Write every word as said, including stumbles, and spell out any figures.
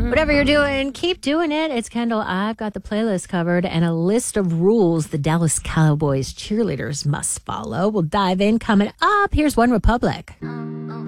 Whatever you're doing, keep doing it. It's Kendall. I've got the playlist covered and a list of rules the Dallas Cowboys cheerleaders must follow. We'll dive in coming up. Here's One Republic.